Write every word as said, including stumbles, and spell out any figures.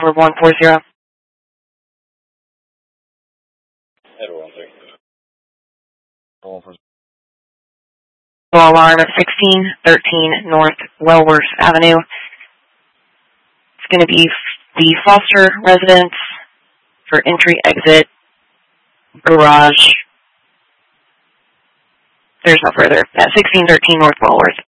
Number one four zero. Edward one three. One four zero. Alarm at sixteen thirteen North Wellworth Avenue. It's going to be the Foster residence for entry, exit, garage. There's no further. At sixteen thirteen North Wellworth.